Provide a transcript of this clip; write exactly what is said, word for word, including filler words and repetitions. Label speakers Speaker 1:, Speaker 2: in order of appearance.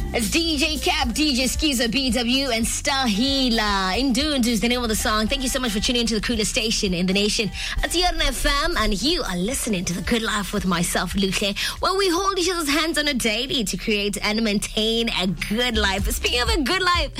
Speaker 1: It's D J Cap, D J Skiza, B W, and Stahila. Indundu is the name of the song. Thank you so much for tuning into the coolest station in the nation. It's Yarn F M, and you are listening to The Good Life with myself, Luke, where we hold each other's hands on a daily to create and maintain a good life. Speaking of a good life,